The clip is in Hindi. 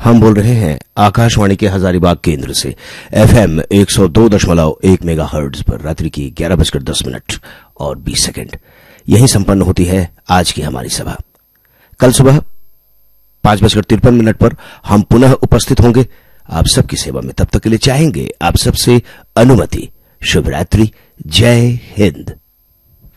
हम बोल रहे हैं आकाशवाणी के हजारीबाग केंद्र से एफएम 102.1 मेगाहर्ट्ज पर रात्रि की 11:10 और 20 सेकंड। यहीं संपन्न होती है आज की हमारी सभा। कल सुबह 5:53 पर हम पुनः उपस्थित होंगे आप सबकी सेवा में। तब तक के लिए चाहेंगे आप सबसे अनुमति। शुभ रात्रि। जय हिंद।